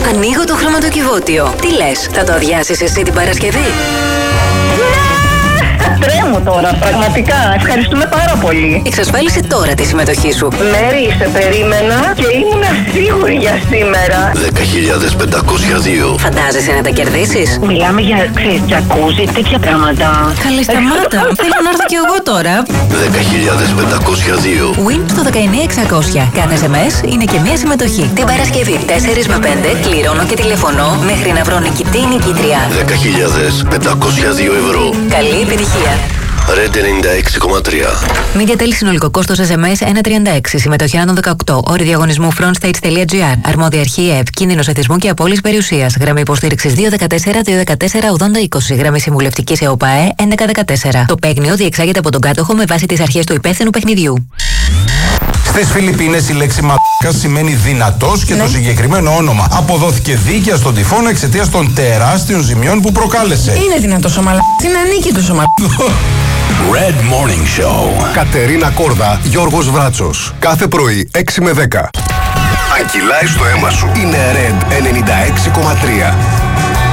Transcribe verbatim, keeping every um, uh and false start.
Ανοίγω το χρωματοκιβώτιο. Τι λες, θα το αδειάσεις εσύ την Παρασκευή? Τρέμω τώρα, πραγματικά. Ευχαριστούμε πάρα πολύ. Εξασφάλισε τώρα τη συμμετοχή σου. Μέρη, σε περίμενα και ήμουν σίγουρη για σήμερα. δέκα χιλιάδες πεντακόσια δύο. Φαντάζεσαι να τα κερδίσεις? Μιλάμε για, ξέρεις, τζακούζι, τέτοια πράγματα. Καλέ, σταμάτα. Θέλω να έρθω κι εγώ τώρα. δέκα χιλιάδες πεντακόσια δύο. Win στο δεκαεννιά εξακόσια. Κάθε ες εμ ες είναι και μία συμμετοχή. Την Παρασκευή τέσσερις με πέντε κληρώνω και τηλεφωνώ μέχρι να βρω νικητή ή νικήτρια. δέκα χιλιάδες πεντακόσια δύο ευρώ. Καλή επιτυχία. Red ενενήντα έξι κόμμα τρία. Media Tel συνολικό κόστος ες εμ ες ένα τριάντα έξι. Συμμετοχή άνω δεκαοκτώ. Όροι διαγωνισμού frontstage.gr. Αρμόδια αρχή ΕΕΠ. Κίνδυνος εθισμού και απώλειας περιουσίας. Γραμμή υποστήριξης δύο δεκατέσσερα δύο δεκατέσσερα ογδόντα είκοσι. Γραμμή συμβουλευτικής ΕΟΠΑΕ έντεκα δεκατέσσερα. Το παίγνιο διεξάγεται από τον κάτοχο με βάση τις αρχές του υπεύθυνου παιχνιδιού. Στις Φιλιππίνες η λέξη μαλάκας σημαίνει δυνατός και ναι. Το συγκεκριμένο όνομα αποδόθηκε δίκαια στον τυφώνα εξαιτίας των τεράστιων ζημιών που προκάλεσε. Είναι δυνατός ο μαλάκας, είναι ανίκητος ο μαλάκας. Red Morning Show. Κατερίνα Κόρδα, Γιώργος Βράτσος. Κάθε πρωί έξι με δέκα. Αν κυλάει στο αίμα σου, είναι Red ενενήντα έξι κόμμα τρία.